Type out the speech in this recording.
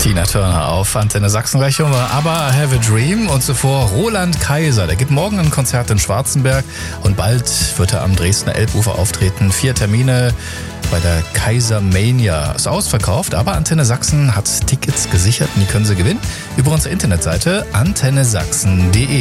Tina Turner auf Antenne Sachsen. Gleich hören wir aber Have a Dream und zuvor Roland Kaiser. Der gibt morgen ein Konzert in Schwarzenberg und bald wird er am Dresdner Elbufer auftreten. 4 Termine bei der Kaiser Mania. Ist ausverkauft, aber Antenne Sachsen hat Tickets gesichert und die können Sie gewinnen über unsere Internetseite antennesachsen.de.